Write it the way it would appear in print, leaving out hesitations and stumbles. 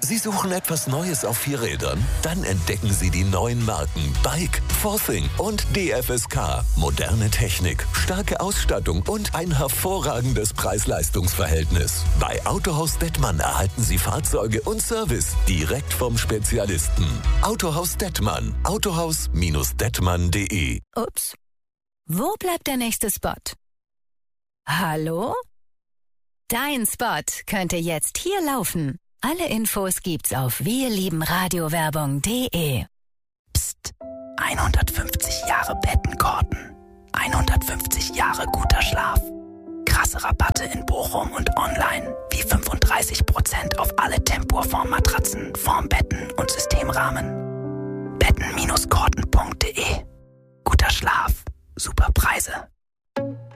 Sie suchen etwas Neues auf Vierrädern? Dann entdecken Sie die neuen Marken Bike, Forthing und DFSK. Moderne Technik, starke Ausstattung und ein hervorragendes Preis-Leistungs-Verhältnis. Bei Autohaus Dettmann erhalten Sie Fahrzeuge und Service direkt vom Spezialisten. Autohaus Dettmann. Autohaus-dettmann.de. Ups. Wo bleibt der nächste Spot? Hallo? Dein Spot könnte jetzt hier laufen. Alle Infos gibt's auf wirliebenradiowerbung.de. Psst. 150 Jahre Bettenkorten. 150 Jahre guter Schlaf. Krasse Rabatte in Bochum und online. Wie 35% auf alle Tempur-Formmatratzen, Formbetten und Systemrahmen. Betten-korten.de. Guter Schlaf. Super Preise.